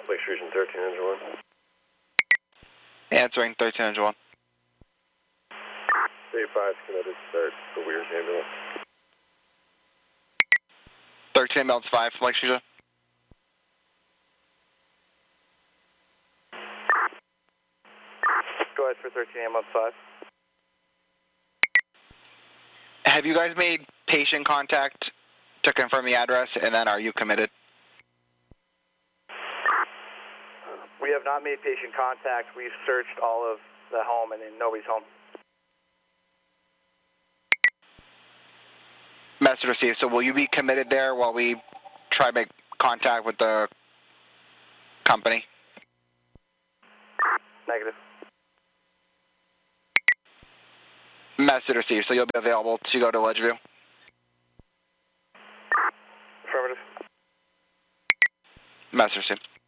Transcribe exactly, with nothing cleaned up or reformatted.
Lakeshore Region thirteen engine one. Answering thirteen engine one. three five committed, start the Weirs ambulance. thirteen ambulance five, Lakeshore Region. Go ahead for thirteen ambulance five. Have you guys made patient contact to confirm the address, and then are you committed? We have not made patient contact. We've searched all of the home, and then nobody's home. Message received. So will you be committed there while we try to make contact with the company? Negative. Message received. So you'll be available to go to Ledgeview? Affirmative. Message received.